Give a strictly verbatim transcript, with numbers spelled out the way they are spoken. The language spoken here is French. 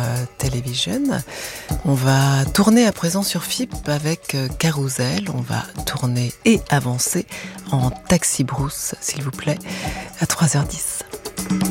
euh, Television. On va tourner à présent sur F I P avec euh, Carousel. On va tourner et avancer en Taxi Brousse, s'il vous plaît, à trois heures dix.